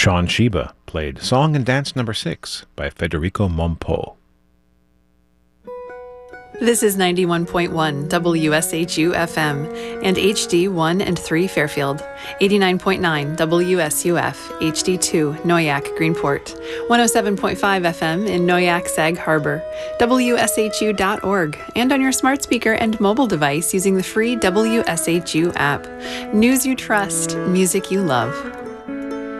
Sean Sheba played Song and Dance Number 6 by Federico Mompo. This is 91.1 WSHU FM and HD 1 and 3 Fairfield, 89.9 WSUF HD 2 Noyak Greenport, 107.5 FM in Noyak Sag Harbor, WSHU.org, and on your smart speaker and mobile device using the free WSHU app. News you trust, music you love.